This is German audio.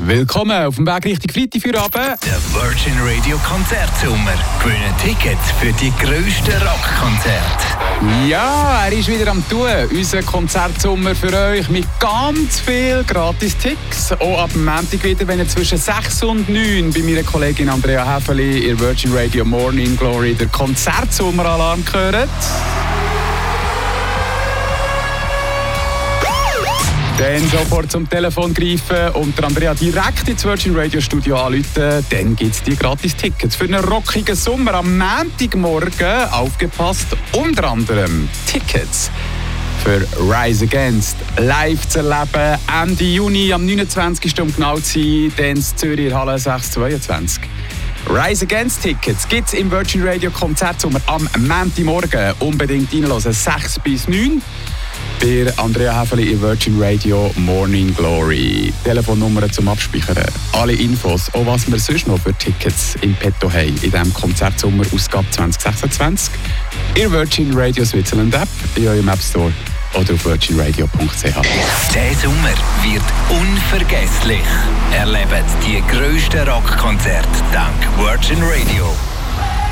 Willkommen auf dem Weg Richtung Freitag für Abend. Der Virgin Radio Konzertsommer. Gewinnen Tickets für die grössten Rockkonzerte. Ja, er ist wieder am Tun. Unser Konzertsommer für euch mit ganz viel Gratis-Ticks. Auch ab dem Montag wieder, wenn ihr zwischen 6 und 9 bei meiner Kollegin Andrea Häfeli in Virgin Radio Morning Glory den Konzertsommer-Alarm gehört. Dann sofort zum Telefon greifen und der Andrea direkt ins Virgin Radio Studio anrufen. Dann gibt es die Gratis-Tickets für einen rockigen Sommer am Montagmorgen. Aufgepasst, unter anderem Tickets für Rise Against live zu erleben. Ende Juni, am 29. um genau zu sein, dann in Zürich in Halle 622. Rise Against Tickets gibt es im Virgin Radio Konzertsommer am Montagmorgen. Unbedingt reinhören, 6 bis 9. Bei Andrea Häfeli in Virgin Radio Morning Glory. Telefonnummer zum Abspeichern. Alle Infos, auch was wir sonst noch für Tickets im Petto haben in diesem Konzertsommer Ausgabe 2026. In Virgin Radio Switzerland App, in eurem App Store oder auf virginradio.ch. Der Sommer wird unvergesslich. Erlebt die grössten Rockkonzerte dank Virgin Radio.